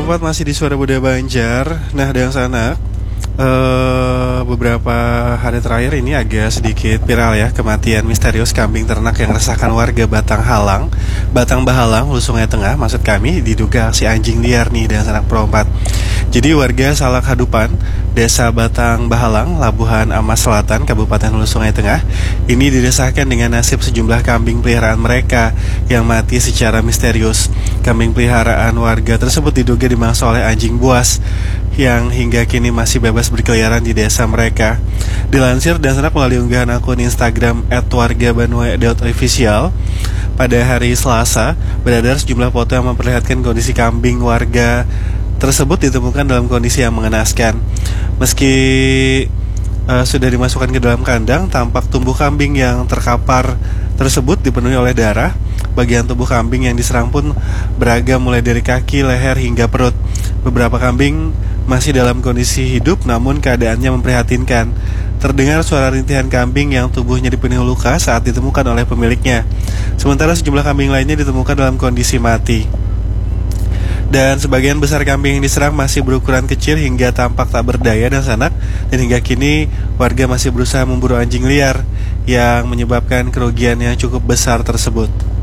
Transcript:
Perompat masih di Suara Budaya Banjar. Nah, ada yang sana beberapa hari terakhir ini agak sedikit viral ya, kematian misterius kambing ternak yang resahkan warga Batang Bahalang, Hulu Sungai Tengah. Maksud kami diduga aksi anjing liar nih dan sanak perompat. Jadi warga Salak Hadupan, Desa Batang Bahalang, Labuhan Amas Selatan, Kabupaten Hulu Sungai Tengah, ini diresahkan dengan nasib sejumlah kambing peliharaan mereka yang mati secara misterius. Kambing peliharaan warga tersebut diduga dimangsa oleh anjing buas yang hingga kini masih bebas berkeliaran di desa mereka. Dilansir dan senak melalui unggahan akun Instagram @wargabanue.official, pada hari Selasa beredar sejumlah foto yang memperlihatkan kondisi kambing warga tersebut ditemukan dalam kondisi yang mengenaskan. Meski sudah dimasukkan ke dalam kandang, tampak tubuh kambing yang terkapar tersebut dipenuhi oleh darah. Bagian tubuh kambing yang diserang pun beragam, mulai dari kaki, leher, hingga perut. Beberapa kambing masih dalam kondisi hidup, namun keadaannya memprihatinkan. Terdengar suara rintihan kambing yang tubuhnya dipenuhi luka saat ditemukan oleh pemiliknya. Sementara sejumlah kambing lainnya ditemukan dalam kondisi mati. Dan sebagian besar kambing yang diserang masih berukuran kecil hingga tampak tak berdaya dan sanak. Dan hingga kini warga masih berusaha memburu anjing liar yang menyebabkan kerugian yang cukup besar tersebut.